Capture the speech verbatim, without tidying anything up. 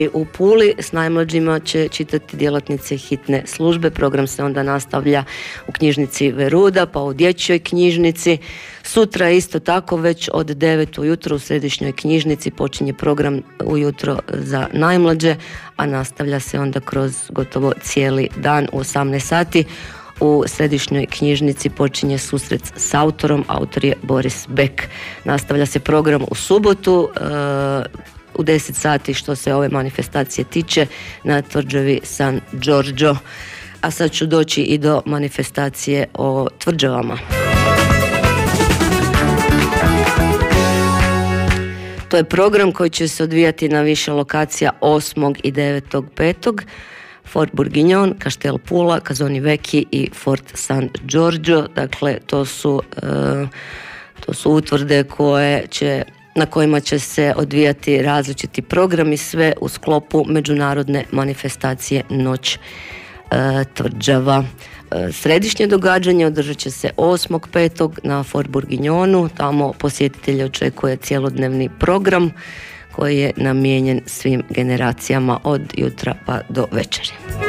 U Puli s najmlađima će čitati djelatnice hitne službe. Program se onda nastavlja u knjižnici Veruda, pa u dječjoj knjižnici. Sutra isto tako već od devet ujutro u središnjoj knjižnici počinje program ujutro za najmlađe, a nastavlja se onda kroz gotovo cijeli dan u osamnaest sati. U središnjoj knjižnici počinje susret s autorom, autor je Boris Beck. Nastavlja se program u subotu, e, u deset sati što se ove manifestacije tiče na tvrđavi San Giorgio. A sad ću doći i do manifestacije o tvrđavama. To je program koji će se odvijati na više lokacija osmog i devetog petog Fort Bourguignon, Kastel Pula, Casoni Vecchi i Fort San Giorgio. Dakle, to su, e, to su utvrde koje će na kojima će se odvijati različiti programi, sve u sklopu međunarodne manifestacije Noć e, tvrđava. E, središnje događanje održat će se osmog petog na Fort Bourguignonu. Tamo posjetitelje očekuje cjelodnevni program koji je namijenjen svim generacijama od jutra pa do večeri.